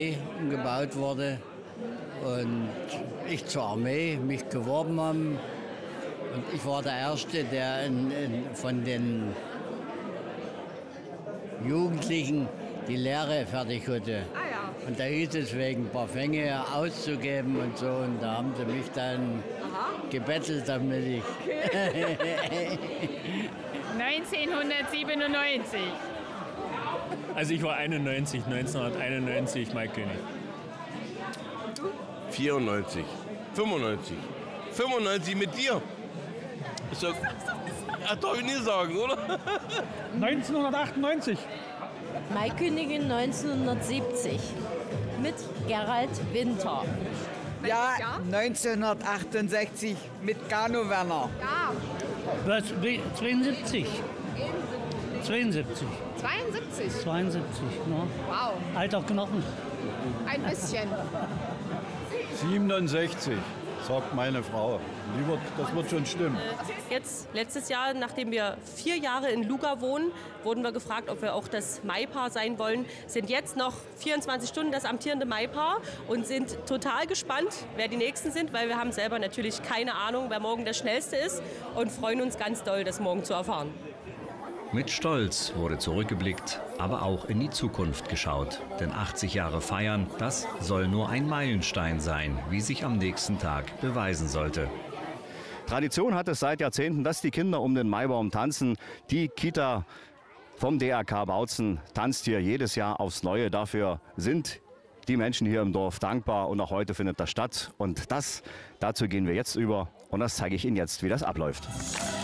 gebaut wurde und ich zur Armee mich geworben haben. Und ich war der Erste, der von den Jugendlichen die Lehre fertig hatte. Ah ja. Und da hieß es, wegen ein paar Fänge auszugeben und so. Und da haben sie mich dann gebettelt, damit ich... 1997. Also ich war 1991 Maikönig. 94, 95, 95 mit dir. Ist doch, das darf ich nie sagen, oder? 1998. Maikönigin 1970 mit Gerald Winter. Ja, 1968 mit Gano Werner. Ja. Was? 72. 72. 72. 72, ne? Wow. Alter Knochen. Ein bisschen. 67, sagt meine Frau. Das wird schon stimmen. Jetzt, letztes Jahr, nachdem wir 4 Jahre in Luga wohnen, wurden wir gefragt, ob wir auch das Maipaar sein wollen. Sind jetzt noch 24 Stunden das amtierende Maipaar und sind total gespannt, wer die Nächsten sind, weil wir haben selber natürlich keine Ahnung, wer morgen der Schnellste ist und freuen uns ganz doll, das morgen zu erfahren. Mit Stolz wurde zurückgeblickt, aber auch in die Zukunft geschaut. Denn 80 Jahre feiern, das soll nur ein Meilenstein sein, wie sich am nächsten Tag beweisen sollte. Tradition hat es seit Jahrzehnten, dass die Kinder um den Maibaum tanzen. Die Kita vom DRK Bautzen tanzt hier jedes Jahr aufs Neue. Dafür sind die Menschen hier im Dorf dankbar und auch heute findet das statt. Und dazu gehen wir jetzt über und das zeige ich Ihnen jetzt, wie das abläuft.